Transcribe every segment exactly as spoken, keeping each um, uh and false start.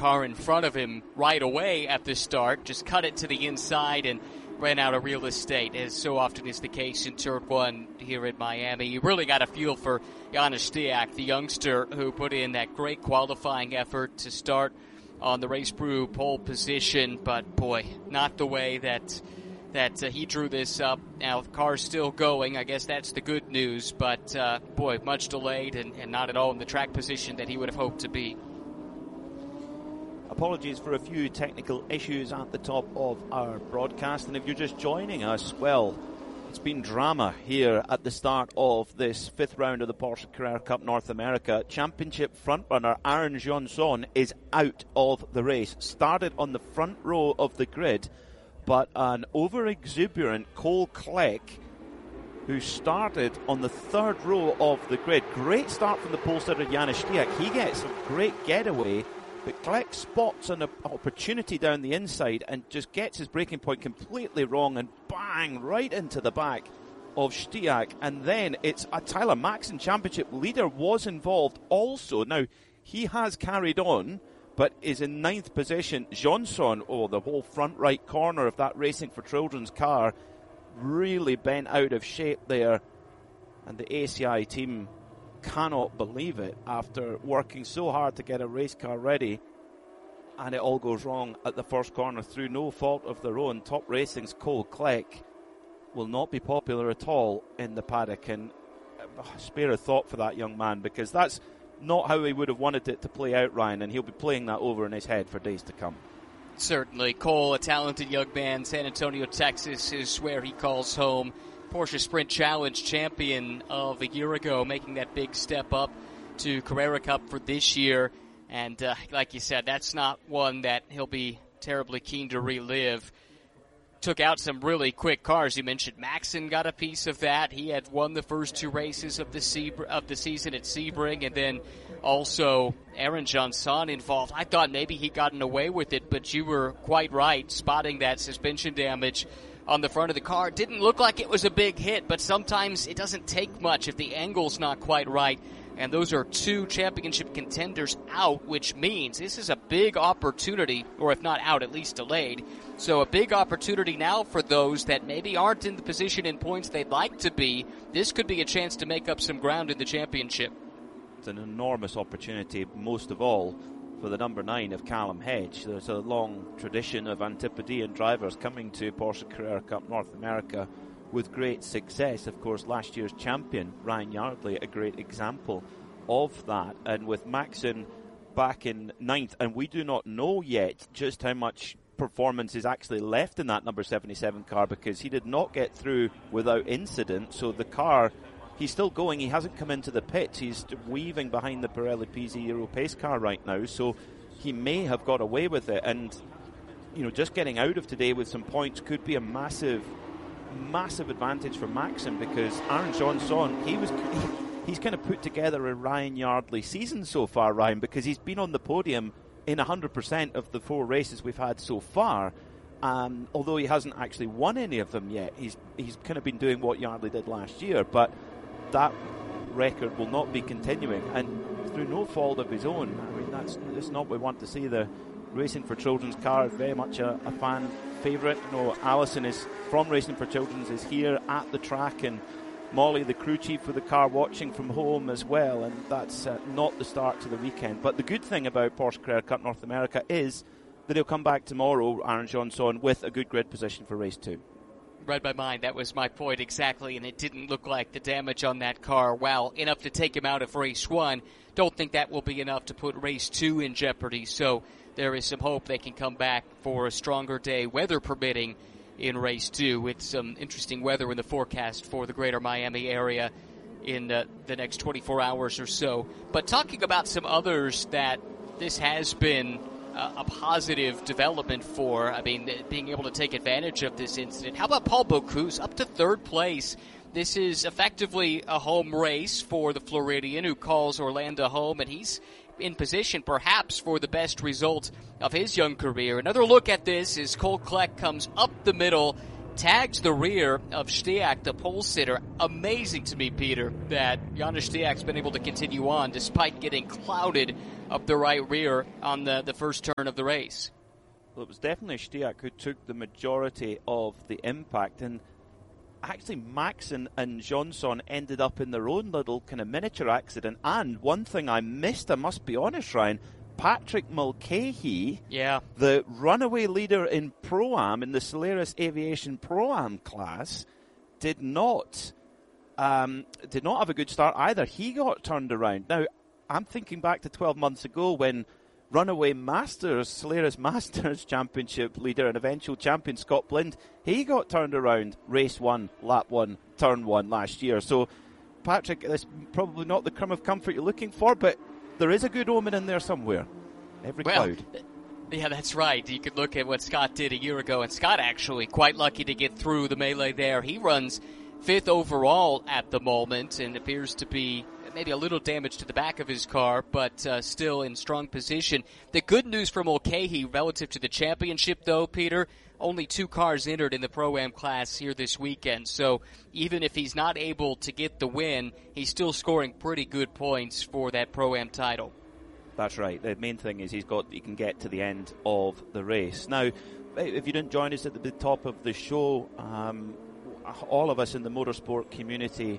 car in front of him right away at the start, just cut it to the inside and ran out of real estate, as so often is the case in Turn one here at Miami. You really got a feel for Janis Štiak, the youngster who put in that great qualifying effort to start on the Race Brew pole position, but boy, not the way that that uh, he drew this up. Now, the car's still going. I guess that's the good news, but uh, boy, much delayed and, and not at all in the track position that he would have hoped to be. Apologies for a few technical issues at the top of our broadcast, and if you're just joining us, well, it's been drama here at the start of this fifth round of the Porsche Carrera Cup North America. Championship frontrunner Aaron Johnson is out of the race. Started on the front row of the grid, but an over-exuberant Cole Kleck, who started on the third row of the grid. Great start from the pole sitter Janis Štiak. He gets a great getaway, but Kleck spots an opportunity down the inside and just gets his braking point completely wrong and bang, right into the back of Štiak. And then it's a Tyler Maxson championship leader was involved also. Now, he has carried on, but is in ninth position. Johnson, oh, the whole front right corner of that Racing for Children's car really bent out of shape there. And the A C I team cannot believe it after working so hard to get a race car ready, and it all goes wrong at the first corner through no fault of their own. Top Racing's Cole Kleck will not be popular at all in the paddock, and uh, spare a thought for that young man, because that's not how he would have wanted it to play out, Ryan, and he'll be playing that over in his head for days to come. Certainly. Cole, a talented young man. San Antonio, Texas is where he calls home. Porsche Sprint Challenge champion of a year ago, making that big step up to Carrera Cup for this year. And uh, like you said, that's not one that he'll be terribly keen to relive. Took out some really quick cars. You mentioned Maxson got a piece of that. He had won the first two races of the Sebring, of the season at Sebring, and then also Aaron Johnson involved. I thought maybe he gotten away with it, but you were quite right, spotting that suspension damage on the front of the car. It didn't look like it was a big hit, but sometimes it doesn't take much if the angle's not quite right. And those are two championship contenders out, which means this is a big opportunity, or if not out, at least delayed. So a big opportunity now for those that maybe aren't in the position in points they'd like to be. This could be a chance to make up some ground in the championship. It's an enormous opportunity, most of all for the number nine of Callum Hedge. There's a long tradition of Antipodean drivers coming to Porsche Carrera Cup North America with great success. Of course, last year's champion, Ryan Yardley, a great example of that. And with Maxson back in ninth, and we do not know yet just how much performance is actually left in that number seventy-seven car, because he did not get through without incident. So the car, he's still going. He hasn't come into the pits. He's weaving behind the Pirelli P Z Euro pace car right now. So he may have got away with it. And, you know, just getting out of today with some points could be a massive massive advantage for Maxson, because Aaron Johnson, he was he, he's kind of put together a Ryan Yardley season so far, Ryan, because he's been on the podium in one hundred percent of the four races we've had so far. Um, although he hasn't actually won any of them yet, he's he's kind of been doing what Yardley did last year, but that record will not be continuing, and through no fault of his own. I mean, that's, that's not what we want to see. The Racing for Children's car is very much a, a fan favourite. You know, Alison is from Racing for Children's, is here at the track, and Molly, the crew chief for the car, watching from home as well, and that's uh, not the start to the weekend. But the good thing about Porsche Carrera Cup North America is that he'll come back tomorrow, Aaron Johnson, with a good grid position for race two. Read my mind. That was my point exactly, and it didn't look like the damage on that car, well, enough to take him out of race one. Don't think that will be enough to put race two in jeopardy, so there is some hope they can come back for a stronger day, weather permitting, in race two, with some interesting weather in the forecast for the greater Miami area in uh, the next twenty-four hours or so. But talking about some others that this has been uh, a positive development for, I mean, being able to take advantage of this incident. How about Paul Bocuse up to third place? This is effectively a home race for the Floridian, who calls Orlando home, and he's in position perhaps for the best result of his young career. Another look at this is Cole Kleck comes up the middle, tags the rear of Stiak, the pole sitter. Amazing to me, Peter, that Janusz Stiak's been able to continue on despite getting clouded up the right rear on the, the first turn of the race. Well, it was definitely Stiak who took the majority of the impact, and actually Max and, and Johnson ended up in their own little kind of miniature accident. And one thing I missed, I must be honest, Ryan, Patrick Mulcahy, yeah. the runaway leader in Pro-Am, in the Solaris Aviation Pro-Am class, did not um, did not have a good start either. He got turned around. Now, I'm thinking back to twelve months ago when runaway Masters, Solaris Masters Championship leader and eventual champion Scott Blind, he got turned around race one, lap one, turn one last year. So, Patrick, that's probably not the crumb of comfort you're looking for, but there is a good omen in there somewhere. Every well, cloud. Yeah, that's right. You could look at what Scott did a year ago, and Scott actually quite lucky to get through the melee there. He runs fifth overall at the moment and appears to be maybe a little damage to the back of his car, but uh, still in strong position. The good news for Mulcahy relative to the championship, though, Peter, only two cars entered in the Pro-Am class here this weekend. So even if he's not able to get the win, he's still scoring pretty good points for that Pro-Am title. That's right. The main thing is he's got he can get to the end of the race. Now, if you didn't join us at the top of the show, um, all of us in the motorsport community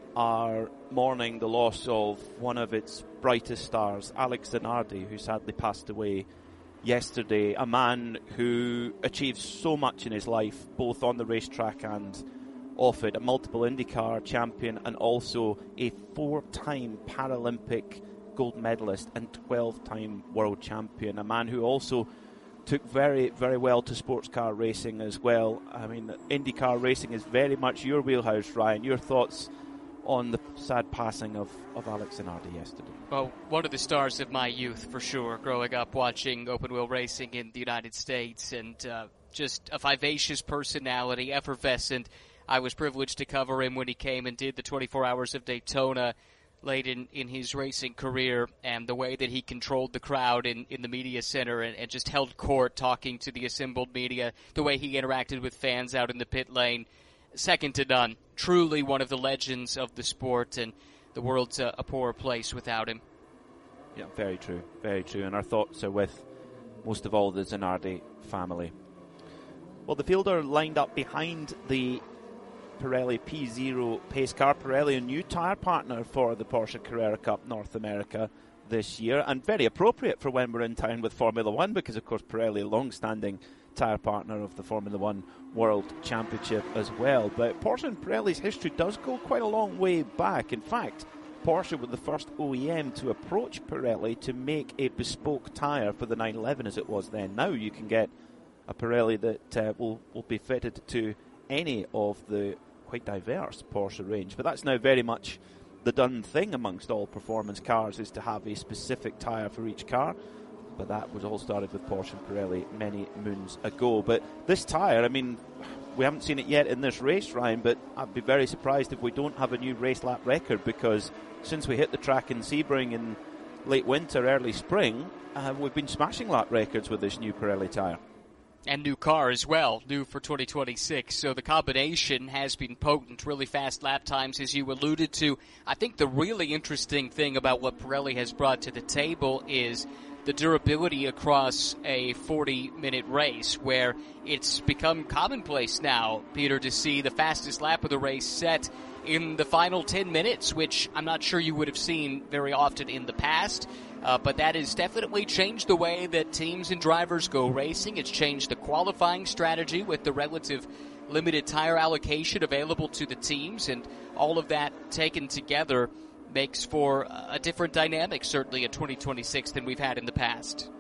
are mourning the loss of one of its brightest stars, Alex Zanardi, who sadly passed away yesterday. A man who achieved so much in his life, both on the racetrack and off it. A multiple IndyCar champion and also a four-time Paralympic gold medalist and twelve-time world champion. A man who also took very, very well to sports car racing as well. I mean, IndyCar racing is very much your wheelhouse, Ryan. Your thoughts on the sad passing of, of Alex Zanardi yesterday? Well, one of the stars of my youth, for sure, growing up watching open-wheel racing in the United States, and uh, just a vivacious personality, effervescent. I was privileged to cover him when he came and did the twenty-four Hours of Daytona late in, in his racing career, and the way that he controlled the crowd in, in the media center and, and just held court talking to the assembled media, the way he interacted with fans out in the pit lane, second to none. Truly one of the legends of the sport, and the world's a, a poorer place without him. Yeah, very true, very true. And our thoughts are with, most of all, the Zanardi family. Well, the field are lined up behind the Pirelli P zero pace car. Pirelli, a new tyre partner for the Porsche Carrera Cup North America this year, and very appropriate for when we're in town with Formula One, because, of course, Pirelli, a long-standing tyre partner of the Formula One World Championship as well. But Porsche and Pirelli's history does go quite a long way back. In fact, Porsche were the first O E M to approach Pirelli to make a bespoke tyre for the nine eleven as it was then. Now you can get a Pirelli that uh, will, will be fitted to any of the quite diverse Porsche range. But that's now very much the done thing amongst all performance cars, is to have a specific tyre for each car. But that was all started with Porsche and Pirelli many moons ago. But this tyre, I mean, we haven't seen it yet in this race, Ryan, but I'd be very surprised if we don't have a new race lap record, because since we hit the track in Sebring in late winter, early spring, uh, we've been smashing lap records with this new Pirelli tyre. And new car as well, new for twenty twenty-six. So the combination has been potent, really fast lap times, as you alluded to. I think the really interesting thing about what Pirelli has brought to the table is the durability across a forty-minute race, where it's become commonplace now, Peter, to see the fastest lap of the race set in the final ten minutes, which I'm not sure you would have seen very often in the past. Uh, but that has definitely changed the way that teams and drivers go racing. It's changed the qualifying strategy with the relative limited tire allocation available to the teams, and all of that taken together makes for a different dynamic, certainly in twenty twenty-six, than we've had in the past.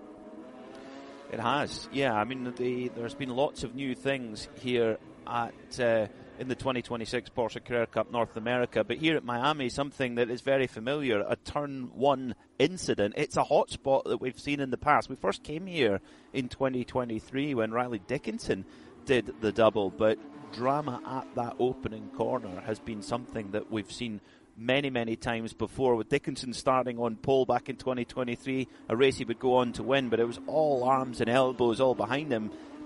It has, yeah. I mean, the, there's been lots of new things here at uh, in the twenty twenty-six Porsche Carrera Cup North America, but here at Miami, something that is very familiar, a turn one incident. It's a hot spot that we've seen in the past. We first came here in twenty twenty-three when Riley Dickinson did the double, but drama at that opening corner has been something that we've seen many, many times before, with Dickinson starting on pole back in twenty twenty-three, a race he would go on to win, but it was all arms and elbows all behind him.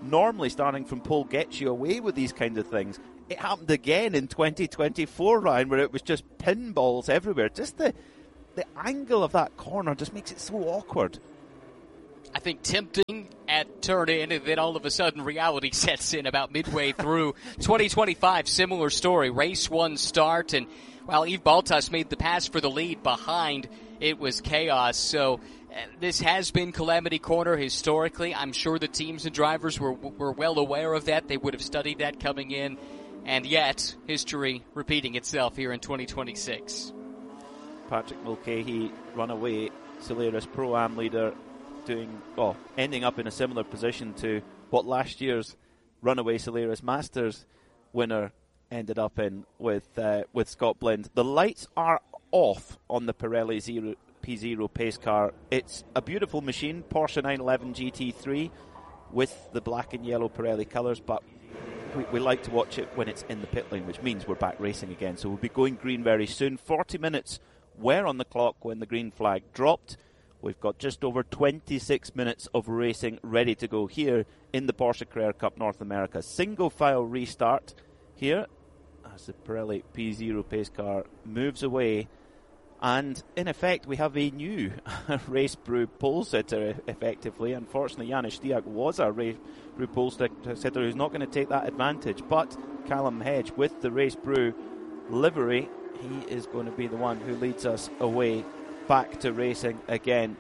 normally starting from pole gets you away with these kinds of things. It happened again in twenty twenty-four, Ryan, where it was just pinballs everywhere. Just the the angle of that corner just makes it so awkward. I think tempting at turn in, and then all of a sudden reality sets in about midway through. twenty twenty-five, similar story. Race one start, and while Yves Baltas made the pass for the lead, behind it was chaos. So uh, this has been Calamity Corner historically. I'm sure the teams and drivers were were well aware of that. They would have studied that coming in. And yet, history repeating itself here in twenty twenty-six. Patrick Mulcahy, runaway Solaris Pro-Am leader, doing well, ending up in a similar position to what last year's runaway Solaris Masters winner ended up in with uh, with Scott Blind. The lights are off on the Pirelli Zero, P zero pace car. It's a beautiful machine, Porsche nine eleven G T three with the black and yellow Pirelli colours, but We, we like to watch it when it's in the pit lane, which means we're back racing again. So we'll be going green very soon. forty minutes were on the clock when the green flag dropped. We've got just over twenty-six minutes of racing ready to go here in the Porsche Carrera Cup North America. Single file restart here as the Pirelli P zero pace car moves away. And in effect, we have a new race brew pole sitter, effectively. Unfortunately, Janis Stiak was our race brew pole sitter who's not going to take that advantage. But Callum Hedge, with the race brew livery, he is going to be the one who leads us away back to racing again.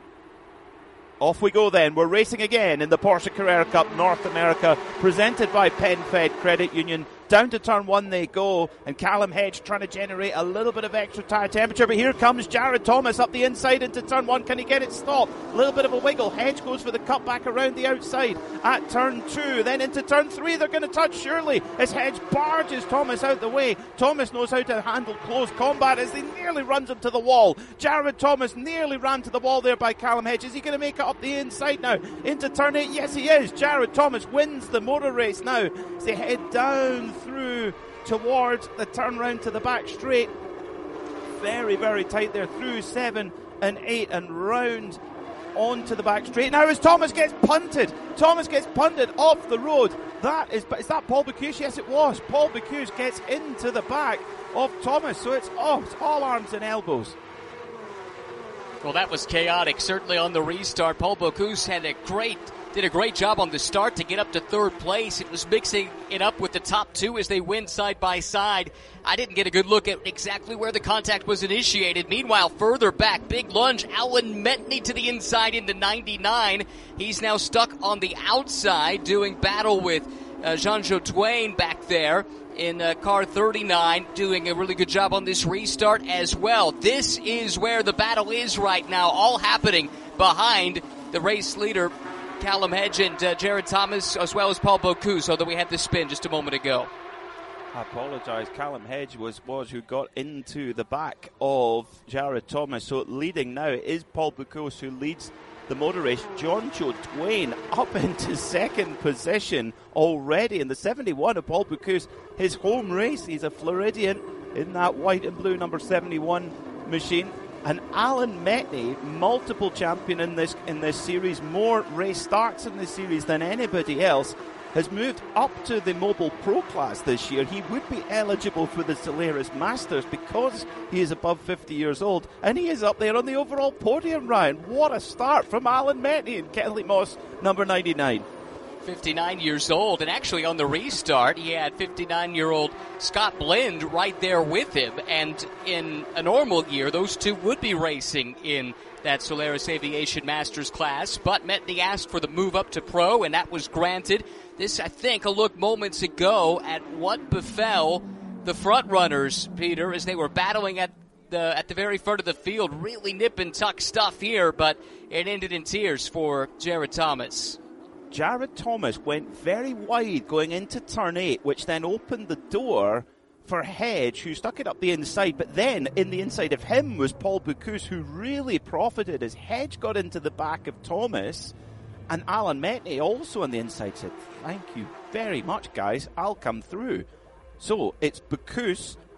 Off we go then. We're racing again in the Porsche Carrera Cup North America, presented by PenFed Credit Union. Down to turn one they go, and Callum Hedge trying to generate a little bit of extra tyre temperature, but here comes Jared Thomas up the inside into turn one. Can he get it stopped? A little bit of a wiggle. Hedge goes for the cut back around the outside at turn two, then into turn three. They're going to touch surely as Hedge barges Thomas out the way. Thomas knows how to handle close combat as he nearly runs him to the wall. Jared Thomas nearly ran to the wall there by Callum Hedge. Is he going to make it up the inside now into turn eight? Yes, he is. Jared Thomas wins the motor race now as they head down through towards the turn round to the back straight. Very, very tight there through seven and eight and round onto the back straight. Now as Thomas gets punted, Thomas gets punted off the road. That is, is that Paul Bocuse? Yes, it was. Paul Bocuse gets into the back of Thomas, so it's, oh, it's all arms and elbows. Well, that was chaotic, certainly on the restart. Paul Bocuse had a great Did a great job on the start to get up to third place. It was mixing it up with the top two as they win side by side. I didn't get a good look at exactly where the contact was initiated. Meanwhile, further back, big lunge, Alan Metney to the inside into ninety-nine. He's now stuck on the outside doing battle with uh, Jean-Jo Twain back there in uh, car thirty-nine, doing a really good job on this restart as well. This is where the battle is right now, all happening behind the race leader, Callum Hedge, and uh, Jared Thomas, as well as Paul Bocuse, although we had the spin just a moment ago. I apologise. Callum Hedge was, was who got into the back of Jared Thomas. So leading now is Paul Bocuse, who leads the motor race. Jean-Jo Twain up into second position already in the seventy-one of Paul Bocuse. His home race. He's a Floridian in that white and blue number seventy-one machine. And Alan Metney, multiple champion in this in this series, more race starts in this series than anybody else, has moved up to the Mobile Pro class this year. He would be eligible for the Solaris Masters because he is above fifty years old, and he is up there on the overall podium, Ryan. What a start from Alan Metney in Kelly Moss, number ninety-nine. fifty-nine years old, and actually on the restart he had fifty-nine-year-old Scott Blind right there with him, and in a normal year those two would be racing in that Solaris Aviation Masters class, but Metney asked for the move up to Pro, and that was granted. This, I think, a look moments ago at what befell the front runners, Peter, as they were battling at the at the very front of the field. Really nip and tuck stuff here, but it ended in tears for Jared Thomas. Jared Thomas went very wide going into turn eight, which then opened the door for Hedge, who stuck it up the inside. But then in the inside of him was Paul Bocuse, who really profited as Hedge got into the back of Thomas. And Alan Metney also on the inside said, thank you very much, guys. I'll come through. So it's Bocuse,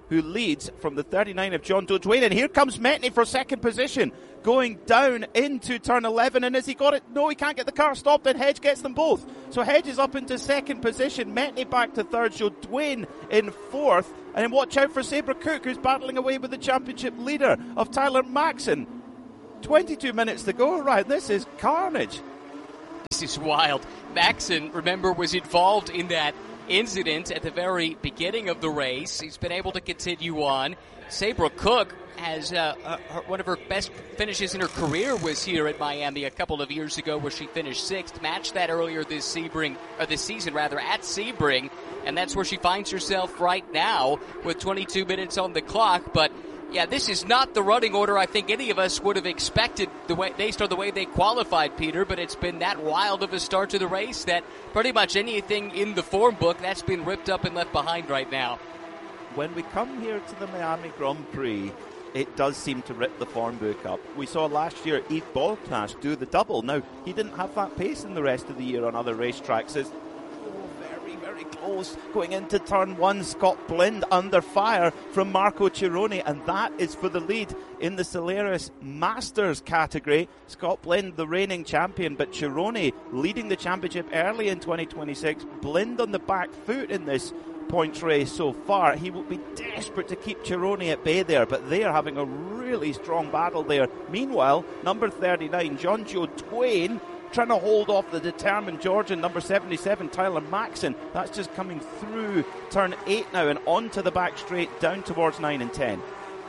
who leads from the thirty-nine of John Joe Dwayne. And here comes Metney for second position, going down into turn eleven. And has he got it? No, he can't get the car stopped, and Hedge gets them both. So Hedge is up into second position, Metney back to third, Joe Dwayne in fourth. And then watch out for Sabre Cook, who's battling away with the championship leader of Tyler Maxson. twenty-two minutes to go. Right, this is carnage. This is wild. Maxson, remember, was involved in that incident at the very beginning of the race. He's been able to continue on. Sabre Cook has uh, uh, her, one of her best finishes in her career was here at Miami a couple of years ago, where she finished sixth. Matched that earlier this Sebring, or this season rather, at Sebring, and that's where she finds herself right now with twenty-two minutes on the clock. But yeah, this is not the running order I think any of us would have expected the way based on the way they qualified, Peter, but it's been that wild of a start to the race that pretty much anything in the form book, that's been ripped up and left behind right now. When we come here to the Miami Grand Prix, it does seem to rip the form book up. We saw last year Yves Bottas do the double. Now, he didn't have that pace in the rest of the year on other racetracks. It's very, very close going into turn one. Scott Blind under fire from Marco Cironi, and that is for the lead in the Solaris Masters category. Scott Blind, the reigning champion, but Cironi leading the championship early in twenty twenty-six. Blind on the back foot in this points race so far. He will be desperate to keep Cironi at bay there, but they are having a really strong battle there. Meanwhile, number thirty-nine, John Joe Dwayne, trying to hold off the determined Georgian, number seventy-seven, Tyler Maxson. That's just coming through turn eight now and onto the back straight, down towards nine and ten.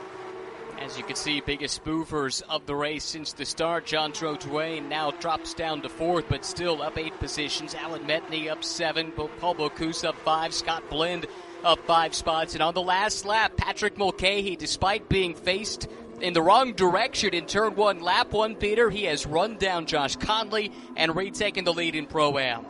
As you can see, biggest spoofers of the race since the start. John Joe Dwayne now drops down to fourth, but still up eight positions. Alan Metney up seven, Paul Bocuse up five, Scott Blind up five spots. And on the last lap, Patrick Mulcahy, despite being faced in the wrong direction in turn one, lap one, Peter, he has run down Josh Conley and retaken the lead in Pro-Am.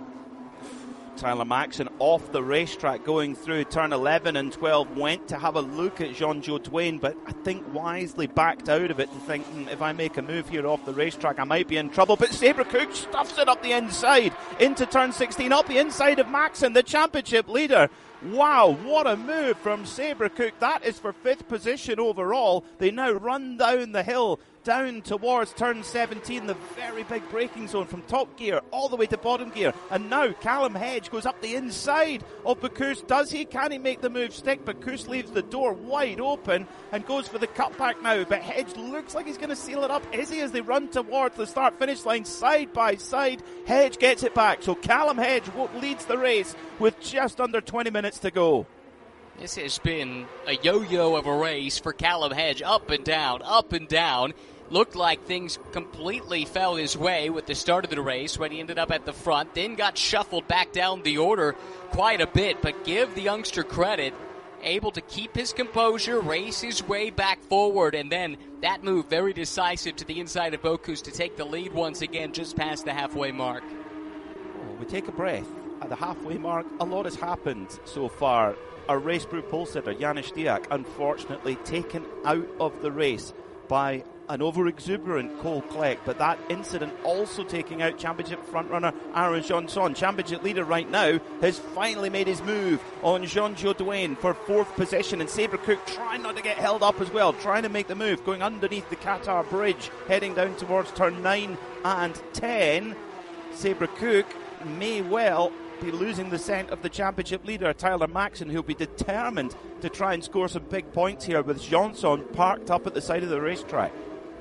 Tyler Maxson off the racetrack going through turn eleven and twelve, went to have a look at John Joe Dwayne, but I think wisely backed out of it and thinking, if I make a move here off the racetrack, I might be in trouble. But Sabre Cook stuffs it up the inside into turn sixteen, up the inside of Maxson, the championship leader. Wow, what a move from Sabre Cook. That is for fifth position overall. They now run down the hill, down towards turn seventeen, the very big braking zone from top gear all the way to bottom gear. And now Callum Hedge goes up the inside of Bocuse. Does he? Can he make the move stick? Bocuse leaves the door wide open and goes for the cutback now. But Hedge looks like he's going to seal it up. Is he, as they run towards the start-finish line side by side? Hedge gets it back. So Callum Hedge leads the race with just under twenty minutes to go. This has been a yo-yo of a race for Callum Hedge, up and down, up and down. Looked like things completely fell his way with the start of the race when he ended up at the front, then got shuffled back down the order quite a bit. But give the youngster credit, able to keep his composure, race his way back forward, and then that move very decisive to the inside of Bocuse to take the lead once again just past the halfway mark. Oh, we take a breath. At the halfway mark, a lot has happened so far. Our race brew pole sitter, Janis Diak, unfortunately taken out of the race by an over-exuberant Cole Kleck, but that incident also taking out championship frontrunner Aaron Johnson. Championship leader right now has finally made his move on John Joe Dwayne for fourth position, and Sabre Cook trying not to get held up as well, trying to make the move, going underneath the Qatar Bridge, heading down towards turn nine and ten. Sabre Cook may well be losing the scent of the championship leader, Tyler Maxson, who'll be determined to try and score some big points here with Johnson parked up at the side of the racetrack.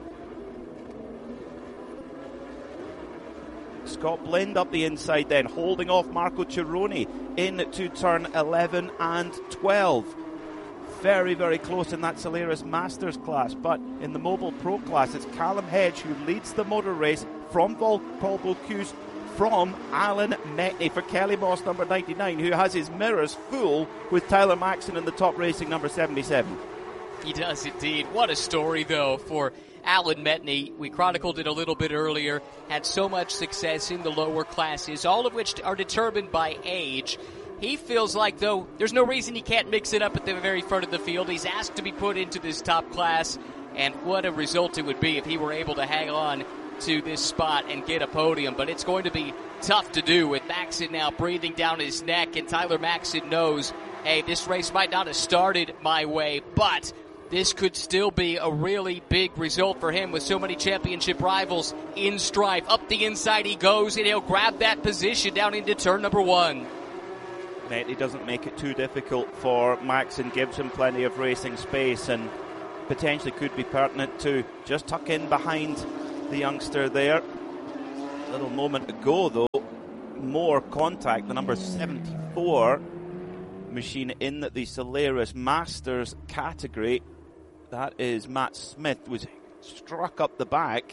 Scott Blind up the inside then, holding off Marco Cironi into turn eleven and twelve. Very, very close in that Solaris Masters class, but in the Mobile Pro class, it's Callum Hedge who leads the motor race from Paul Bocuse, from Alan Metney for Kelly Moss, number ninety-nine, who has his mirrors full with Tyler Maxson in the top racing, number seventy-seven. He does indeed. What a story, though, for Alan Metney. We chronicled it a little bit earlier. Had so much success in the lower classes, all of which are determined by age. He feels like, though, there's no reason he can't mix it up at the very front of the field. He's asked to be put into this top class, and what a result it would be if he were able to hang on to this spot and get a podium. But it's going to be tough to do with Maxson now breathing down his neck, and Tyler Maxson knows hey, this race might not have started my way, but this could still be a really big result for him with so many championship rivals in strife. Up the inside he goes, and he'll grab that position down into turn number one. Metni doesn't make it too difficult for Max and gives him plenty of racing space, and potentially could be pertinent to just tuck in behind the youngster there. A little moment ago, though, more contact. The number seventy-four machine in the Solaris Masters category, that is Matt Smith, was struck up the back.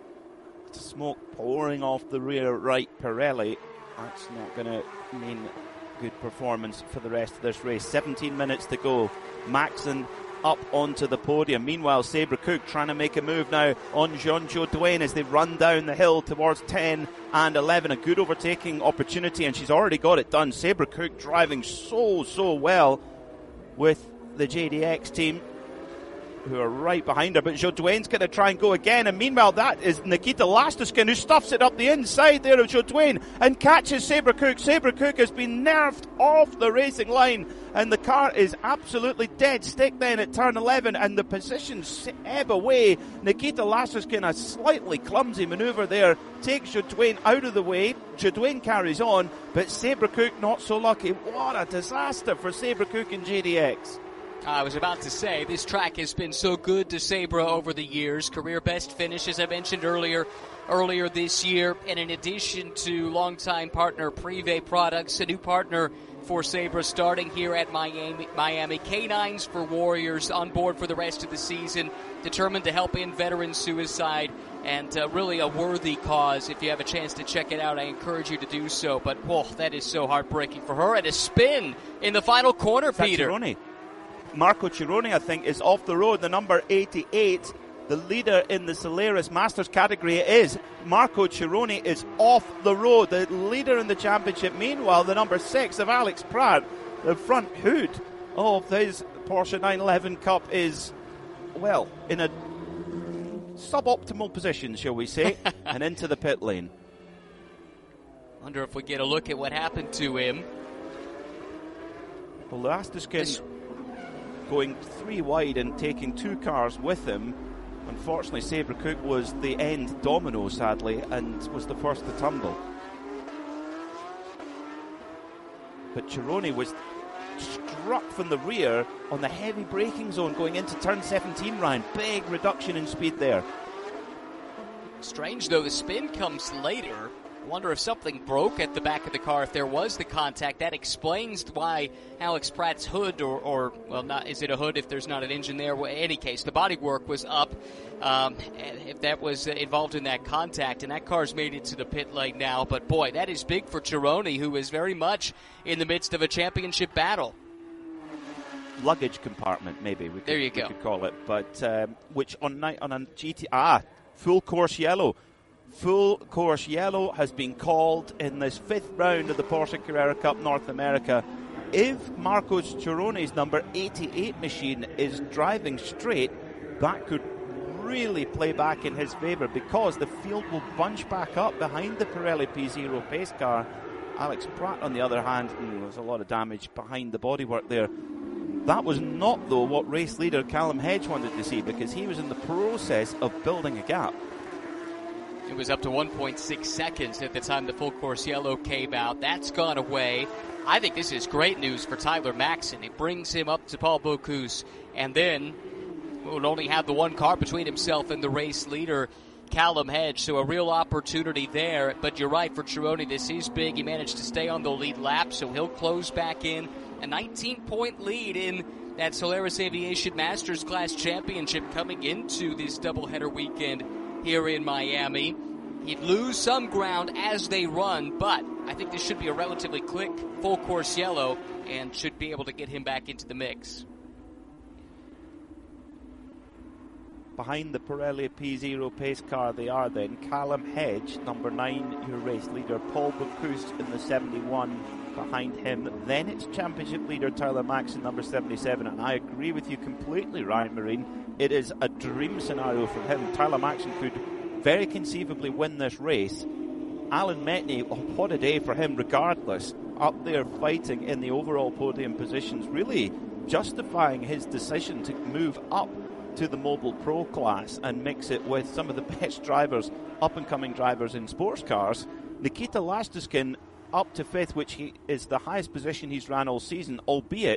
Smoke pouring off the rear right Pirelli. That's not going to mean good performance for the rest of this race. seventeen minutes to go. Maxon up onto the podium. Meanwhile, Sabre Cook trying to make a move now on Jean Jodouin as they run down the hill towards ten and eleven. A good overtaking opportunity, and she's already got it done. Sabre Cook driving so, so well with the J D X team, who are right behind her, but Jodouin's going to try and go again, and meanwhile that is Nikita Lastuskin who stuffs it up the inside there of Jodouin and catches Sabre Cook. Sabre Cook has been nerfed off the racing line, and the car is absolutely dead stick then at turn eleven, and the positions ebb away. Nikita Lastuskin, a slightly clumsy manoeuvre there, takes Jodouin out of the way. Jodouin carries on, but Sabre Cook not so lucky. What a disaster for Sabre Cook and J D X. I was about to say, this track has been so good to Sabre over the years. Career best finish, as I mentioned earlier, earlier this year. And in addition to longtime partner Privé Products, a new partner for Sabre starting here at Miami. Miami. K nines for Warriors on board for the rest of the season, determined to help end veteran suicide, and uh, really a worthy cause. If you have a chance to check it out, I encourage you to do so. But, whoa, that is so heartbreaking for her. And a spin in the final corner, Peter. Cirone. Marco Cirone, I think, is off the road. The number eighty-eight, the leader in the Solaris Masters category, is Marco Cirone is off the road, the leader in the championship. Meanwhile, the number six of Alex Pratt, the front hood of his Porsche nine eleven Cup, is, well, in a suboptimal position, shall we say, and into the pit lane. Wonder if we get a look at what happened to him. Well, Lastuskin going three wide and taking two cars with him. Unfortunately, Sabre Cook was the end domino, sadly, and was the first to tumble. But Cirone was struck from the rear on the heavy braking zone going into turn seventeen, Ryan. Big reduction in speed there. Strange, though, the spin comes later. I wonder if something broke at the back of the car. If there was the contact, that explains why Alex Pratt's hood, or, or well, not is it a hood if there's not an engine there? Well, in any case, the bodywork was up. Um, if that was involved in that contact, and that car's made it to the pit lane now. But boy, that is big for Cirone, who is very much in the midst of a championship battle. Luggage compartment, maybe we could, there you we go. could call it. But um, which on night on a G T ah full course yellow. Full course yellow has been called in this fifth round of the Porsche Carrera Cup North America. If Marcos Cirone's number eighty-eight machine is driving straight, that could really play back in his favour, because the field will bunch back up behind the Pirelli P zero pace car. Alex Pratt, on the other hand, mm, there's a lot of damage behind the bodywork there. That was not, though, what race leader Callum Hedge wanted to see, because he was in the process of building a gap. It was up to one point six seconds at the time the full course yellow came out. That's gone away. I think this is great news for Tyler Maxon. It brings him up to Paul Bocuse, and then will only have the one car between himself and the race leader, Callum Hedge. So a real opportunity there. But you're right, for Cirone, this is big. He managed to stay on the lead lap, so he'll close back in. A nineteen-point lead in that Solaris Aviation Masters Class Championship coming into this doubleheader weekend here in Miami. He'd lose some ground as they run, but I think this should be a relatively quick full course yellow and should be able to get him back into the mix. Behind the Pirelli P zero pace car they are then Callum Hedge, number nine, your race leader, Paul Bocuse in the seventy-one behind him. Then it's championship leader Tyler Maxon, number seventy-seven, and I agree with you completely, Ryan Marine. It is a dream scenario for him. Tyler Maxon could very conceivably win this race. Alan Metni, oh, what a day for him regardless. up there fighting in the overall podium positions, really justifying his decision to move up to the Mobile Pro class and mix it with some of the best drivers, up-and-coming drivers in sports cars. Nikita Lastuskin up to fifth, which he is the highest position he's ran all season, albeit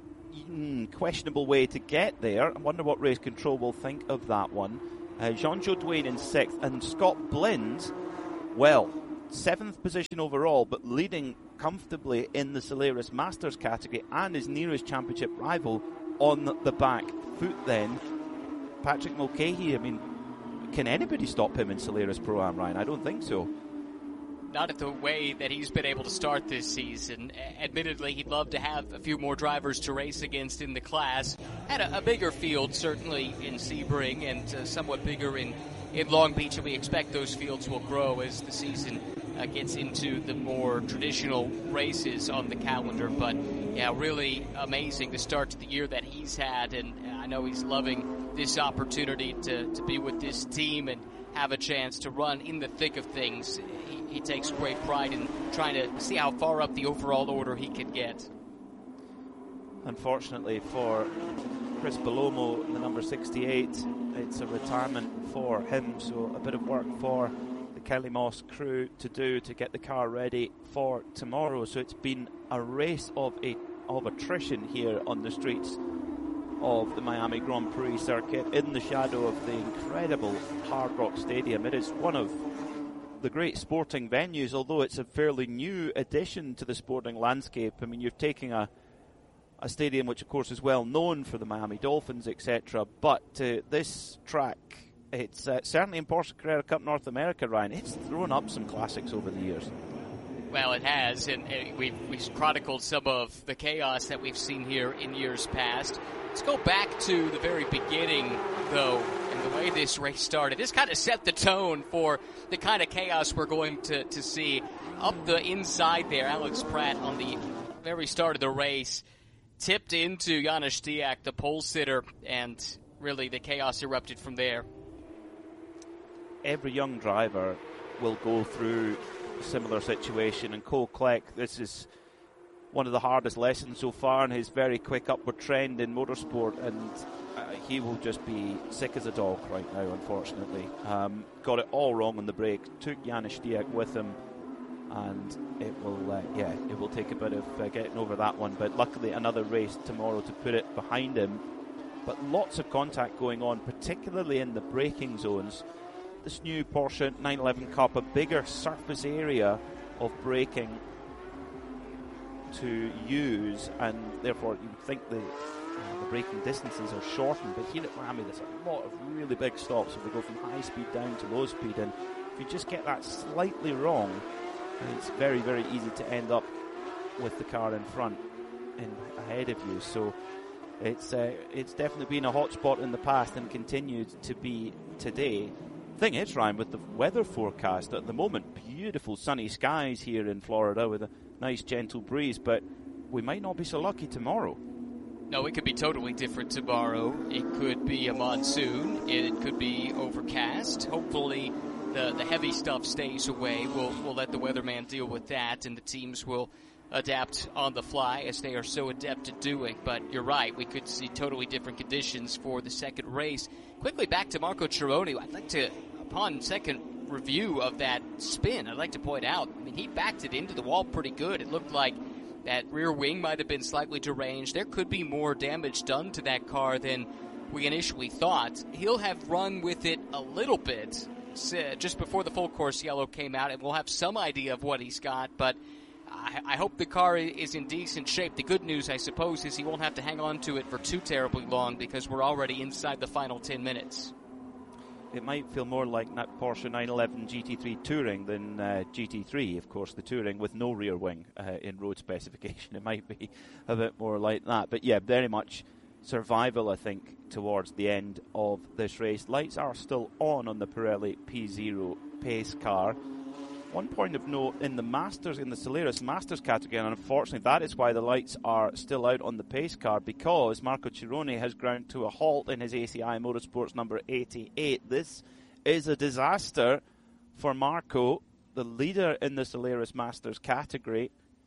mm, questionable way to get there. I wonder what race control will think of that one. Uh, Jean-Jo Duane in sixth, and Scott Blind, well, seventh position overall, but leading comfortably in the Solaris Masters category, and his nearest championship rival on the back foot then. Patrick Mulcahy, I mean, can anybody stop him in Solaris Pro-Am, Ryan? I don't think so. Not at the way that he's been able to start this season. Admittedly, he'd love to have a few more drivers to race against in the class. Had a, a bigger field, certainly, in Sebring, and uh, somewhat bigger in, in Long Beach, and we expect those fields will grow as the season uh, gets into the more traditional races on the calendar. But, yeah, really amazing the start to the year that he's had, and I know he's loving this opportunity to, to be with this team and have a chance to run in the thick of things. He, he takes great pride in trying to see how far up the overall order he can get. Unfortunately for Chris Belomo, the number sixty-eight, it's a retirement for him, so a bit of work for the Kelly Moss crew to do to get the car ready for tomorrow. So it's been a race of a of attrition here on the streets of the Miami Grand Prix circuit in the shadow of the incredible Hard Rock Stadium. It is one of the great sporting venues, although it's a fairly new addition to the sporting landscape. I mean, you're taking a a stadium which, of course, is well known for the Miami Dolphins, et cetera. But uh, this track, it's uh, certainly in Porsche Carrera Cup North America, Ryan, it's thrown up some classics over the years. Well, it has, and uh, we've, we've chronicled some of the chaos that we've seen here in years past. Let's go back to the very beginning, though, and the way this race started. This kind of set the tone for the kind of chaos we're going to, to see. Up the inside there, Alex Pratt on the very start of the race tipped into Janusz Diak, the pole sitter, and really the chaos erupted from there. Every young driver will go through a similar situation, and Cole Kleck, this is one of the hardest lessons so far in his very quick upward trend in motorsport, and uh, he will just be sick as a dog right now, unfortunately. Um, got it all wrong on the brake, took Janusz Diak with him, and it will, uh, yeah, it will take a bit of uh, getting over that one. But luckily, another race tomorrow to put it behind him. But lots of contact going on, particularly in the braking zones. This new Porsche nine eleven Cup, a bigger surface area of braking to use, and therefore you would think the uh, the braking distances are shortened. But here at Miami, there's a lot of really big stops. If we go from high speed down to low speed, and if you just get that slightly wrong, it's very, very easy to end up with the car in front, in ahead of you. So it's uh, it's definitely been a hot spot in the past and continued to be today. Thing is, Ryan, with the weather forecast at the moment, beautiful sunny skies here in Florida with a nice gentle breeze, but we might not be so lucky tomorrow. No, it could be totally different tomorrow. It could be a monsoon. It could be overcast. Hopefully the, the heavy stuff stays away. We'll, we'll let the weatherman deal with that, and the teams will adapt on the fly as they are so adept at doing. But you're right, we could see totally different conditions for the second race. Quickly back to Marco Chironi. I'd like to, upon second review of that spin, I'd like to point out, I mean, he backed it into the wall pretty good. It looked like that rear wing might have been slightly deranged. There could be more damage done to that car than we initially thought. He'll have run with it a little bit just before the full course yellow came out, and we'll have some idea of what he's got, but I, I hope the car is in decent shape. The good news, I suppose, is he won't have to hang on to it for too terribly long because we're already inside the final ten minutes. It might feel more like that Porsche nine eleven G T three Touring than uh, G T three, of course, the Touring with no rear wing uh, in road specification. It might be a bit more like that. But yeah, very much survival, I think, towards the end of this race. Lights are still on on the Pirelli P zero pace car. One point of note, in the Masters, in the Solaris Masters category, and unfortunately that is why the lights are still out on the pace car, because Marco Chironi has ground to a halt in his A C I Motorsports number eighty-eight. This is a disaster for Marco, the leader in the Solaris Masters category.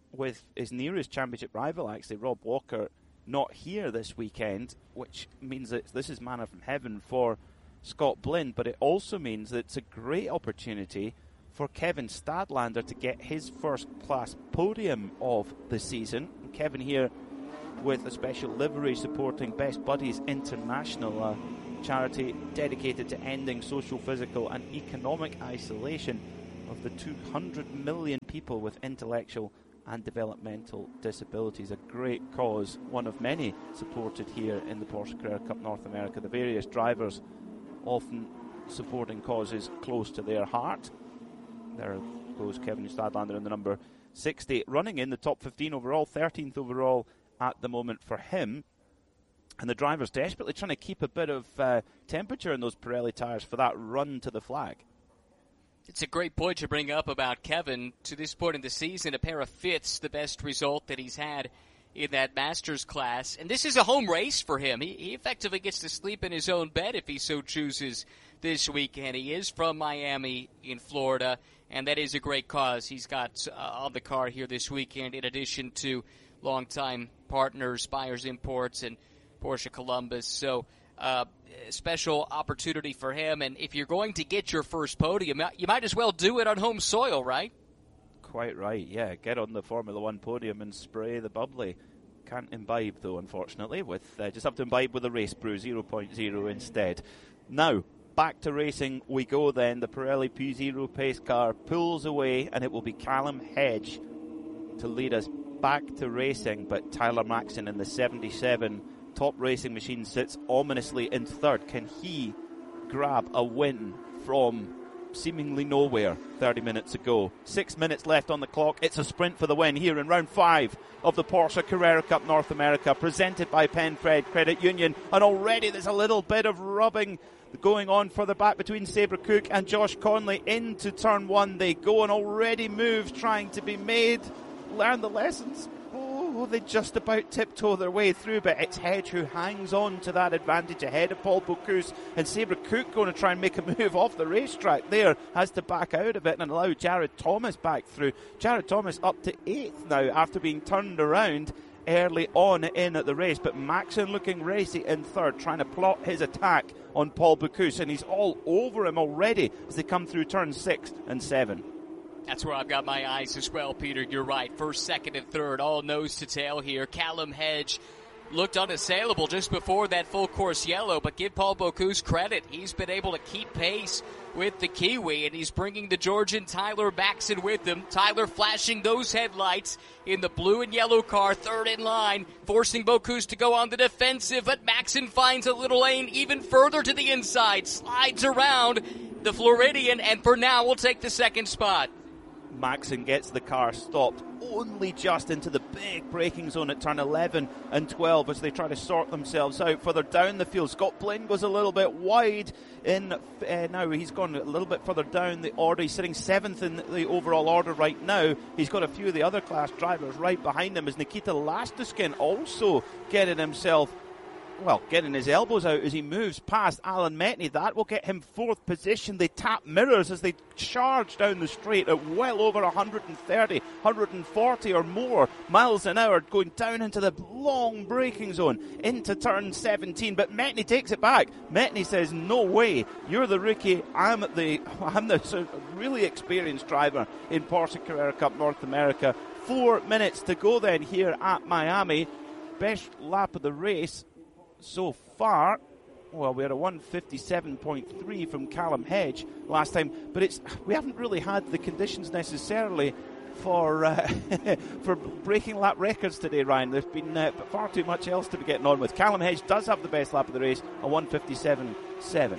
with his nearest championship rival, actually, Rob Walker, not here this weekend, which means that this is manna from heaven for Scott Blind, but it also means that it's a great opportunity for Kevin Stadlander to get his first class podium of the season. And Kevin here with a special livery supporting Best Buddies International, a charity dedicated to ending social, physical and economic isolation of the two hundred million people with intellectual and developmental disabilities. A great cause, one of many supported here in the Porsche Carrera Cup North America. The various drivers often supporting causes close to their heart. There goes Kevin Stadlander in the number sixty, running in the top fifteen overall, thirteenth overall at the moment for him. And the driver's desperately trying to keep a bit of uh, temperature in those Pirelli tyres for that run to the flag. It's a great point to bring up about Kevin. To this point in the season, a pair of fifths, the best result that he's had in that Masters class. And this is a home race for him. He, he effectively gets to sleep in his own bed if he so chooses this weekend. He is from Miami in Florida, and that is a great cause he's got uh, on the car here this weekend, in addition to longtime partners, Byers Imports and Porsche Columbus. So uh, special opportunity for him. And if you're going to get your first podium, you might as well do it on home soil, right? Quite right, yeah. Get on the Formula One podium and spray the bubbly. Can't imbibe, though, unfortunately. With uh, just have to imbibe with a race brew, zero point zero instead. Now, back to racing we go then. The Pirelli P zero pace car pulls away, and it will be Callum Hedge to lead us back to racing. But Tyler Maxson in the seventy-seven Top Racing Machine sits ominously in third. Can he grab a win from seemingly nowhere thirty minutes ago? Six minutes left on the clock. It's a sprint for the win here in round five of the Porsche Carrera Cup North America, presented by Penfred Credit Union. And already there's a little bit of rubbing going on further back between Sabre Cook and Josh Conley. Into turn one they go, and already moves trying to be made. Learn the lessons. Oh, they just about tiptoe their way through, but it's Hedge who hangs on to that advantage ahead of Paul Bocuse, and Sabre Cook going to try and make a move off the racetrack there, has to back out of it and allow Jared Thomas back through. Jared Thomas up to eighth now after being turned around early on in at the race, but Maxson looking racy in third, trying to plot his attack on Paul Bocuse, and he's all over him already as they come through turns six and seven. That's where I've got my eyes as well, Peter. You're right. First, second, and third, all nose to tail here. Callum Hedge looked unassailable just before that full course yellow, but give Paul Bocuse credit. He's been able to keep pace with the Kiwi, and he's bringing the Georgian Tyler Maxson with him. Tyler flashing those headlights in the blue and yellow car, third in line, forcing Bocuse to go on the defensive, but Maxson finds a little lane even further to the inside, slides around the Floridian, and for now will take the second spot. Maxson gets the car stopped only just into the big braking zone at turn eleven and twelve as they try to sort themselves out further down the field. Scott Blind goes a little bit wide in uh, now. He's gone a little bit further down the order. He's sitting seventh in the overall order right now. He's got a few of the other class drivers right behind him as Nikita Lastuskin also getting himself well, getting his elbows out as he moves past Alan Metney. That will get him fourth position. They tap mirrors as they charge down the straight at well over one thirty, one forty or more miles an hour, going down into the long braking zone into turn seventeen. But Metney takes it back. Metney says, no way, you're the rookie. I'm the, I'm the really experienced driver in Porsche Carrera Cup North America. Four minutes to go then here at Miami. Best lap of the race so far. Well, we had a one fifty-seven point three from Callum Hedge last time, but it's we haven't really had the conditions necessarily for uh, for breaking lap records today, Ryan. There's been uh, far too much else to be getting on with. Callum Hedge does have the best lap of the race, a one fifty-seven point seven.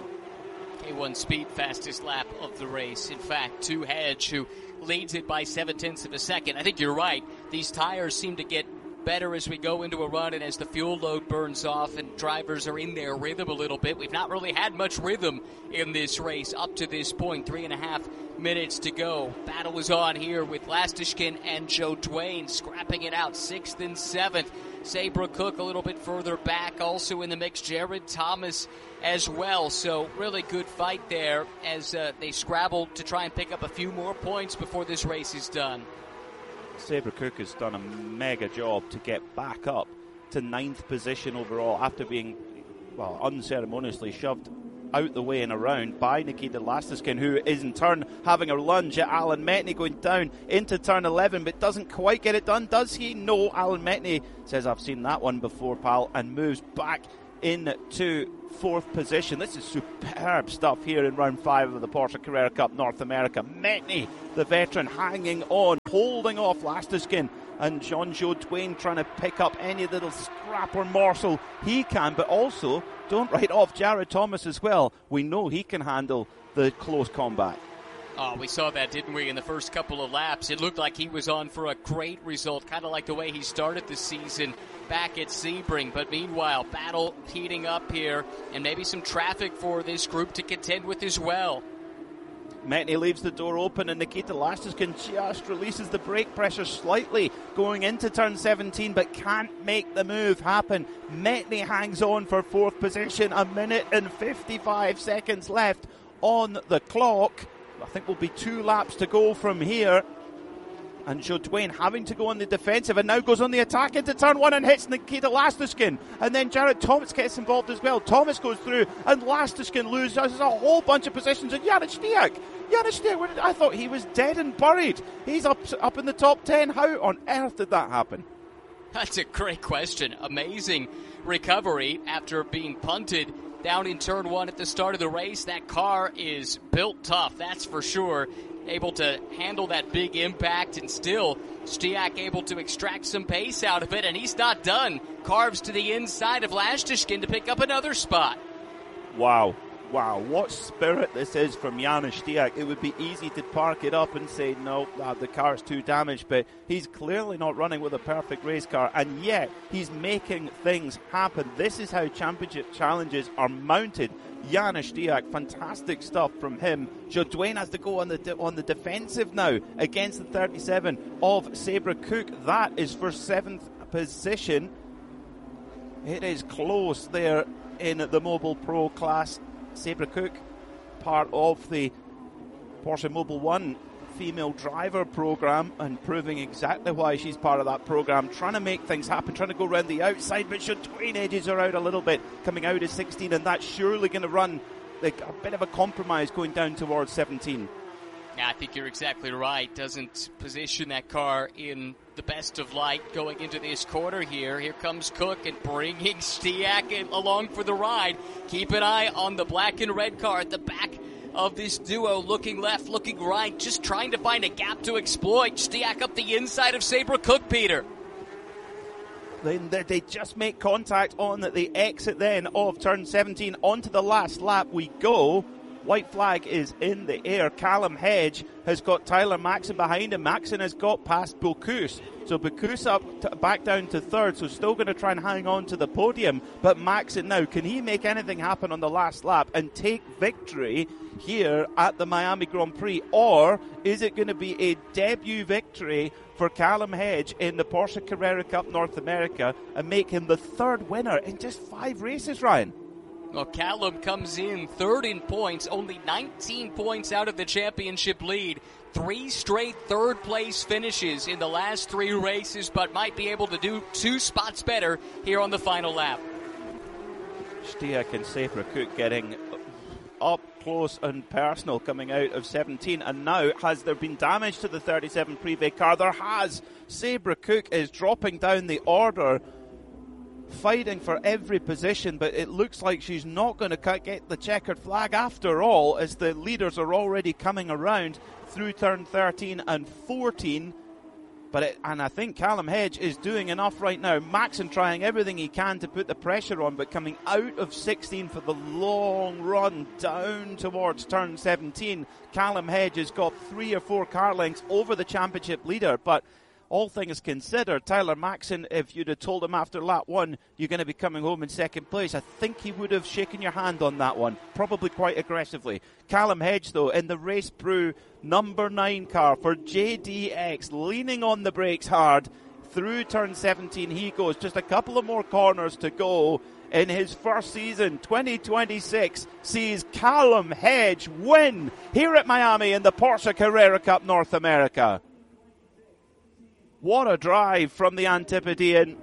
K one Speed fastest lap of the race. In fact, to Hedge, who leads it by seven tenths of a second. I think you're right. These tires seem to get better as we go into a run and as the fuel load burns off and drivers are in their rhythm a little bit. We've not really had much rhythm in this race up to this point. Three and a half minutes to go. Battle is on here with Lastuskin and Joe Dwayne scrapping it out sixth and seventh. Sabre Cook a little bit further back, also in the mix. Jared Thomas as well. So really good fight there as uh, they scrabble to try and pick up a few more points before this race is done. Sabre Cook has done a mega job to get back up to ninth position overall after being, well, unceremoniously shoved out the way and around by Nikita Lastiskin, who is in turn having a lunge at Alan Metni, going down into turn eleven, but doesn't quite get it done, does he? No, Alan Metni says, I've seen that one before, pal, and moves back into fourth position. This is superb stuff here in round five of the Porsche Carrera Cup North America. Metni, the veteran, hanging on, holding off Lastiskin, and Jean-Jo Duane trying to pick up any little scrap or morsel he can, but also don't write off Jared Thomas as well. We know he can handle the close combat. Oh, we saw that, didn't we, in the first couple of laps. It looked like he was on for a great result, kind of like the way he started the season back at Sebring. But meanwhile, battle heating up here, and maybe some traffic for this group to contend with as well. Metni leaves the door open, and Nikita Lastiskin just releases the brake pressure slightly going into turn seventeen, but can't make the move happen. Metni hangs on for fourth position, a minute and fifty-five seconds left on the clock. I think will be two laps to go from here. And Jo Duane having to go on the defensive and now goes on the attack into turn one and hits Nikita Lastiskin. And then Jared Thomas gets involved as well. Thomas goes through and Lastiskin loses a whole bunch of positions. And Janis Stiak, Janis Stiak, I thought he was dead and buried. He's up, up in the top ten. How on earth did that happen? That's a great question. Amazing recovery after being punted down in turn one at the start of the race. That car is built tough, that's for sure. Able to handle that big impact, and still Stiak able to extract some pace out of it, and he's not done. Carves to the inside of Lastiskin to pick up another spot. Wow. Wow, what spirit this is from Janis Stiak. It would be easy to park it up and say, no, uh, the car's too damaged, but he's clearly not running with a perfect race car, and yet he's making things happen. This is how championship challenges are mounted. Janis Stiak, fantastic stuff from him. Jo Duane has to go on the de- on the defensive now against the thirty-seven of Sabre Cook. That is for seventh position. It is close there in the Mobile Pro class. Sabre Cook, part of the Porsche Mobile One female driver program, and proving exactly why she's part of that program, trying to make things happen, trying to go around the outside, but Jo Duane edges her out a little bit, coming out of sixteen, and that's surely going to run like a bit of a compromise going down towards seventeen. Yeah, I think you're exactly right. Doesn't position that car in the best of light going into this quarter here. Here comes Cook and bringing Stiak along for the ride. Keep an eye on the black and red car at the back of this duo, looking left, looking right, just trying to find a gap to exploit. Stiak up the inside of Sabre Cook, Peter. Then they just make contact on the exit then of turn seventeen. Onto the last lap we go. White flag is in the air. Callum Hedge has got Tyler Maxson behind him. Maxson has got past Bocuse. So Bocuse up to, back down to third, so still going to try and hang on to the podium. But Maxson now, can he make anything happen on the last lap and take victory here at the Miami Grand Prix? Or is it going to be a debut victory for Callum Hedge in the Porsche Carrera Cup North America and make him the third winner in just five races, Ryan? Well, Callum comes in third in points, only nineteen points out of the championship lead. Three straight third-place finishes in the last three races, but might be able to do two spots better here on the final lap. Stiak and Sabre Cook getting up close and personal coming out of seventeen. And now, has there been damage to the thirty-seven Privé car? There has. Sabre Cook is dropping down the order, fighting for every position, but it looks like she's not going to get the checkered flag after all, as the leaders are already coming around through turn thirteen and fourteen. But it, and I think Callum Hedge is doing enough right now. Maxson trying everything he can to put the pressure on, but coming out of sixteen for the long run down towards turn seventeen. Callum Hedge has got three or four car lengths over the championship leader, but all things considered, Tyler Maxson, if you'd have told him after lap one you're going to be coming home in second place, I think he would have shaken your hand on that one, probably quite aggressively. Callum Hedge, though, in the Race Brew number nine car for J D X, leaning on the brakes hard through turn seventeen. He goes, just a couple of more corners to go in his first season. Twenty twenty-six sees Callum Hedge win here at Miami in the Porsche Carrera Cup North America. What a drive from the Antipodean.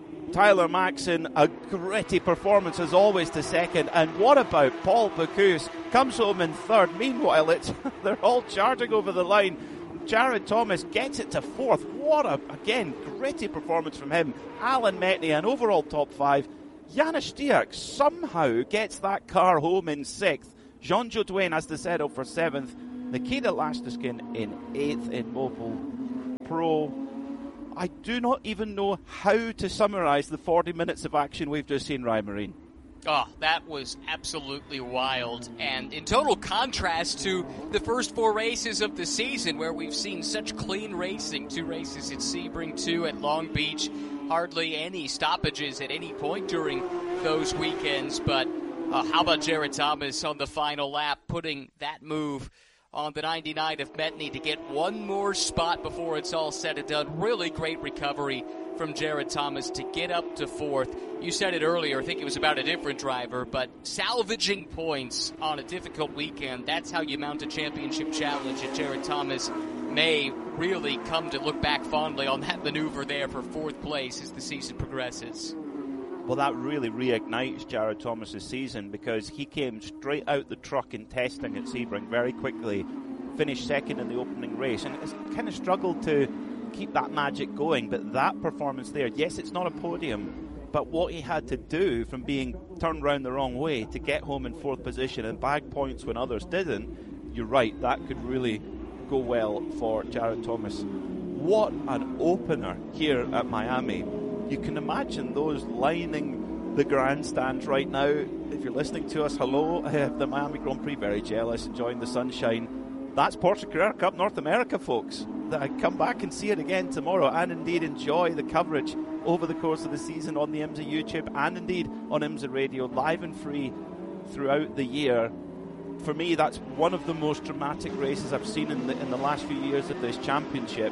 Tyler Maxson, a gritty performance as always to second. And what about Paul Bocuse? Comes home in third. Meanwhile, it's they're all charging over the line. Jared Thomas gets it to fourth. What a, again, gritty performance from him. Alan Metni, an overall top five. Janis Stierk somehow gets that car home in sixth. Jean Jodouin has the settle for seventh. Nikita Lastuskin in eighth in Mobil Pro. I do not even know how to summarise the forty minutes of action we've just seen, Ryan Marine. Oh, that was absolutely wild. And in total contrast to the first four races of the season, where we've seen such clean racing. Two races at Sebring, two at Long Beach. Hardly any stoppages at any point during those weekends. But uh, how about Jared Thomas on the final lap, putting that move on the ninety-nine of Metni to get one more spot before it's all said and done. Really great recovery from Jared Thomas to get up to fourth. You said it earlier, I think it was about a different driver, but salvaging points on a difficult weekend, that's how you mount a championship challenge, and Jared Thomas may really come to look back fondly on that maneuver there for fourth place as the season progresses. Well, that really reignites Jared Thomas's season, because he came straight out the truck in testing at Sebring very quickly, finished second in the opening race, and has kind of struggled to keep that magic going. But that performance there, yes, it's not a podium, but what he had to do from being turned round the wrong way to get home in fourth position and bag points when others didn't, you're right, that could really go well for Jared Thomas. What an opener here at Miami. You can imagine those lining the grandstands right now. If you're listening to us, hello, uh, the Miami Grand Prix, very jealous, enjoying the sunshine. That's Porsche Carrera Cup North America, folks. Come back and see it again tomorrow, and indeed enjoy the coverage over the course of the season on the IMSA YouTube and indeed on IMSA Radio, live and free throughout the year. For me, that's one of the most dramatic races I've seen in the, in the last few years of this championship.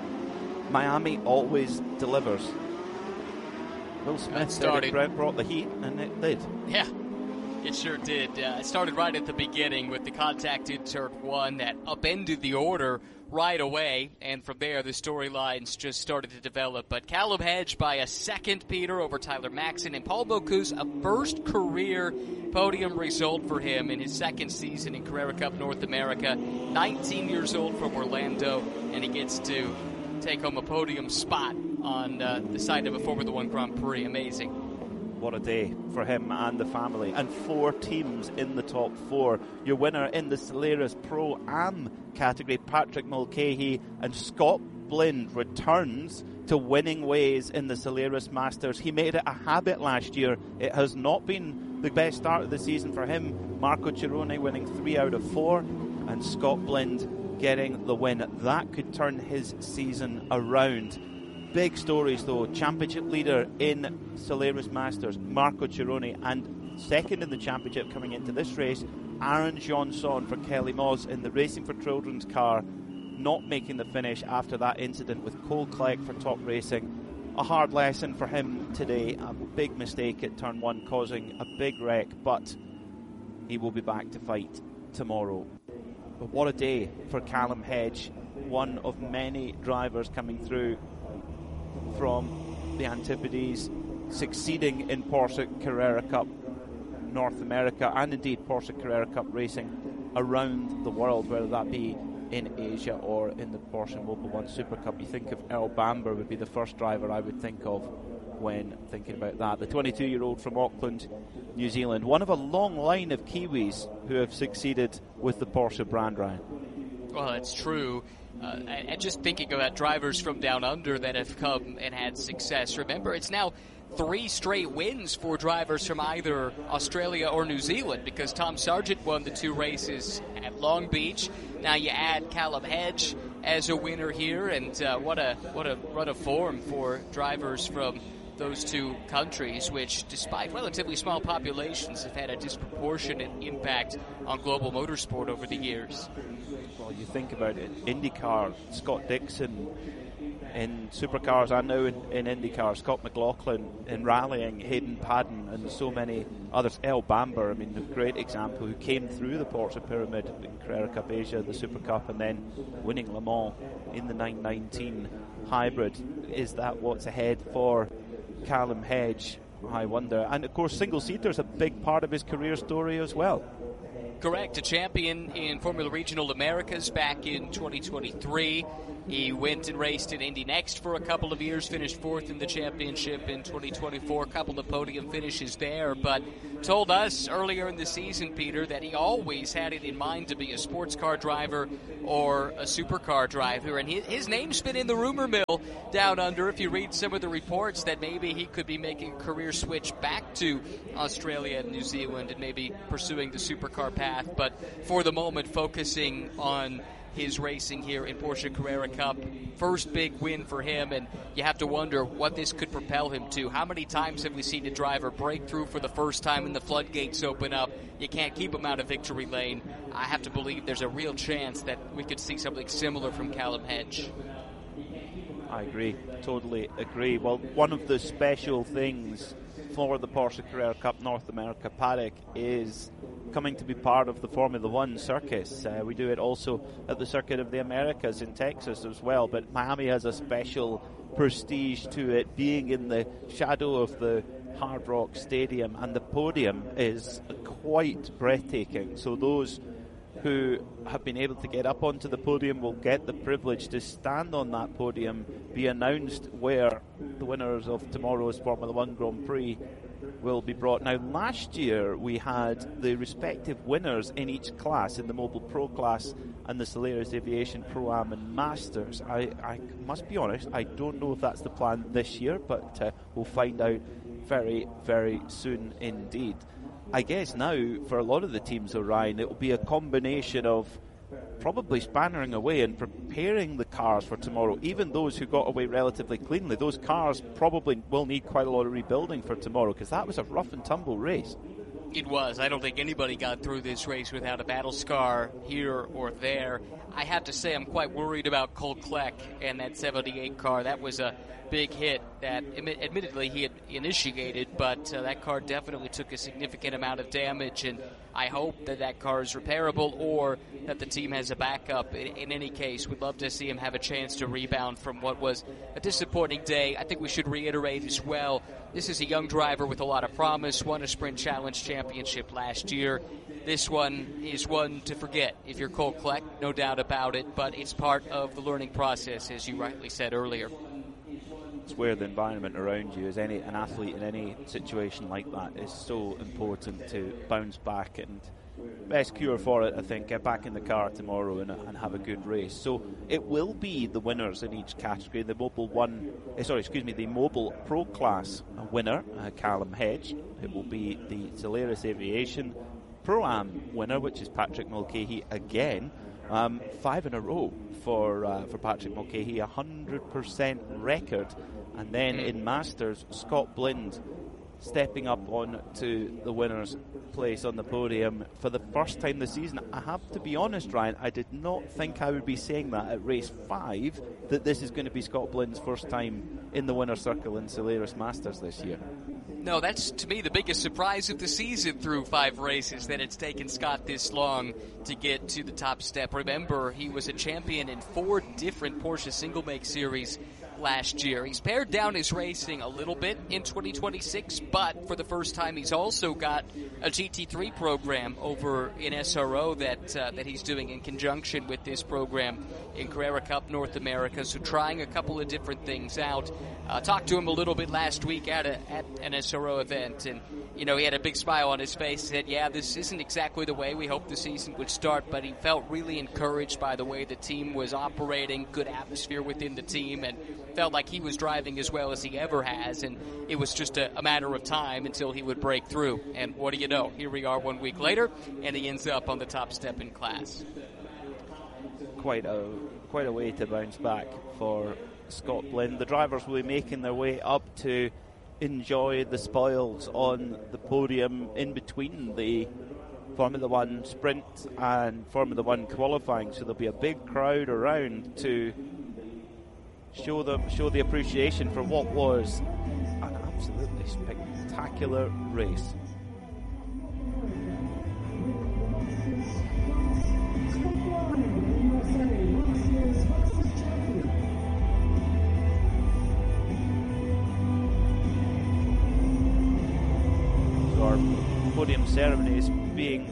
Miami always delivers. Will Smith said it, Brent brought the heat, and it did. Yeah, it sure did. Uh, it started right at the beginning with the contact in turn one that upended the order right away, and from there the storylines just started to develop. But Callum Hedge by a second, Peter, over Tyler Maxson, and Paul Bocuse, a first career podium result for him in his second season in Carrera Cup North America. nineteen years old from Orlando, and he gets to take home a podium spot on uh, the side of a Formula One Grand Prix. Amazing. What a day for him and the family. And four teams in the top four. Your winner in the Solaris Pro-Am category, Patrick Mulcahy, and Scott Blind returns to winning ways in the Solaris Masters. He made it a habit last year. It has not been the best start of the season for him. Marco Cirone winning three out of four, and Scott Blind getting the win. That could turn his season around. Big stories though. Championship leader in Solaris Masters, Marco Cirone, and second in the championship coming into this race, Aaron Johnson for Kelly Moss in the Racing for Children's car, not making the finish after that incident with Cole Clegg for Top Racing. A hard lesson for him today. A big mistake at turn one causing a big wreck, but he will be back to fight tomorrow. But what a day for Callum Hedge, one of many drivers coming through from the Antipodes, succeeding in Porsche Carrera Cup North America and indeed Porsche Carrera Cup racing around the world, whether that be in Asia or in the Porsche Mobil One Super Cup. You think of Earl Bamber would be the first driver I would think of when thinking about that. The twenty-two-year-old from Auckland, New Zealand, one of a long line of Kiwis who have succeeded with the Porsche brand, Ryan. Well, that's true. Uh, and just thinking about drivers from down under that have come and had success. Remember, it's now three straight wins for drivers from either Australia or New Zealand, because Tom Sargent won the two races at Long Beach. Now you add Callum Hedge as a winner here, and uh, what a what a run of form for drivers from those two countries, which, despite relatively small populations, have had a disproportionate impact on global motorsport over the years. Well, you think about it, IndyCar, Scott Dixon in supercars and now in, in IndyCar, Scott McLaughlin in rallying, Hayden Paddon and so many others. El Bamber, I mean, a great example, who came through the Porsche pyramid in Carrera Cup Asia, the Super Cup, and then winning Le Mans in the nine nineteen hybrid. Is that what's ahead for Callum Hedge? I wonder. And of course, single-seater is a big part of his career story as well. Correct, a champion in Formula Regional Americas back in twenty twenty-three. He went and raced in Indy Next for a couple of years, finished fourth in the championship in twenty twenty-four, a couple of podium finishes there, but told us earlier in the season, Peter, that he always had it in mind to be a sports car driver or a supercar driver, and his name's been in the rumor mill down under. If you read some of the reports that maybe he could be making a career switch back to Australia and New Zealand and maybe pursuing the supercar path, but for the moment focusing on his racing here in Porsche Carrera Cup. First big win for him, and you have to wonder what this could propel him to. How many times have we seen a driver break through for the first time and the floodgates open up? You can't keep him out of victory lane. I have to believe there's a real chance that we could see something similar from Callum Hedge. I agree, totally agree. Well, one of the special things for the Porsche Carrera Cup North America paddock is coming to be part of the Formula One circus. Uh, we do it also at the Circuit of the Americas in Texas as well, but Miami has a special prestige to it, being in the shadow of the Hard Rock Stadium, and the podium is quite breathtaking. So those who have been able to get up onto the podium will get the privilege to stand on that podium, be announced where the winners of tomorrow's Formula One Grand Prix will be brought. Now, last year we had the respective winners in each class, in the Mobile Pro class and the Solaris Aviation Pro-Am and Masters. I, I must be honest, I don't know if that's the plan this year, but uh, we'll find out very, very soon indeed. I guess now, for a lot of the teams, Orion, it will be a combination of probably spannering away and preparing the cars for tomorrow. Even those who got away relatively cleanly, those cars probably will need quite a lot of rebuilding for tomorrow, because that was a rough and tumble race. It was. I don't think anybody got through this race without a battle scar here or there. I have to say I'm quite worried about Cole Kleck and that seventy-eight car. That was a big hit that admittedly he had initiated, but uh, that car definitely took a significant amount of damage, and I hope that that car is repairable or that the team has a backup. In, in any case, we'd love to see him have a chance to rebound from what was a disappointing day. I think we should reiterate as well, this is a young driver with a lot of promise, won a Sprint Challenge championship last year. This one is one to forget if you're Cole Kleck, no doubt about it, but it's part of the learning process, as you rightly said earlier. It's where the environment around you, as any an athlete in any situation like that, is so important to bounce back, and best cure for it, I think, get back in the car tomorrow and, and have a good race. So it will be the winners in each category. The Mobile One, eh, sorry, excuse me, the Mobile Pro Class winner, uh, Callum Hedge. It will be the Solaris Aviation Pro-Am winner, which is Patrick Mulcahy again. Um, five in a row for uh, for Patrick Mulcahy, a hundred percent record. And then in Masters, Scott Blind stepping up on to the winner's place on the podium for the first time this season. I have to be honest, Ryan, I did not think I would be saying that at race five, that this is going to be Scott Blind's first time in the winner's circle in Solaris Masters this year. No, that's, to me, the biggest surprise of the season through five races, that it's taken Scott this long to get to the top step. Remember, he was a champion in four different Porsche single-make series last year. He's pared down his racing a little bit in twenty twenty-six, but for the first time he's also got a G T three program over in S R O that uh, that he's doing in conjunction with this program in Carrera Cup North America, so trying a couple of different things out. Uh, talked to him a little bit last week at, a, at an S R O event, and you know, he had a big smile on his face. He said, yeah, this isn't exactly the way we hoped the season would start, but he felt really encouraged by the way the team was operating, good atmosphere within the team, and felt like he was driving as well as he ever has, and it was just a, a matter of time until he would break through. And what do you know? Here we are one week later, and he ends up on the top step in class. Quite a quite a way to bounce back for Scott Blind. The drivers will be making their way up to enjoy the spoils on the podium in between the Formula One Sprint and Formula One qualifying, so there'll be a big crowd around to show them show the appreciation for what was an absolutely spectacular race. ceremony is being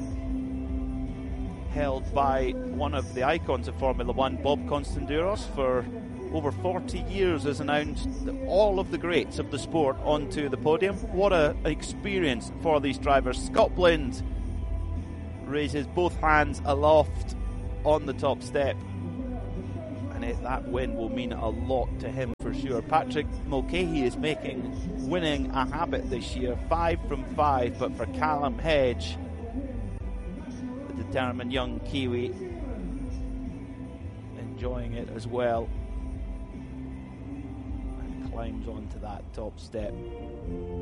held by one of the icons of Formula One, Bob Constanduros. For over forty years has announced all of the greats of the sport onto the podium. What an experience for these drivers. Scott Blind raises both hands aloft on the top step, and it, that win will mean a lot to him for sure. Patrick Mulcahy is making winning a habit this year, five from five, but for Callum Hedge, the determined young Kiwi, enjoying it as well, and climbs onto that top step.